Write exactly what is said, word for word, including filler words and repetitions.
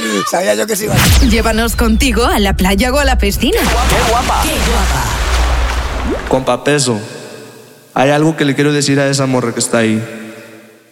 Sabía yo que se iba a... Llévanos contigo a la playa o a la piscina. ¡Qué guapa! ¡Qué guapa! Compa Peso, hay algo que le quiero decir a esa morra que está ahí.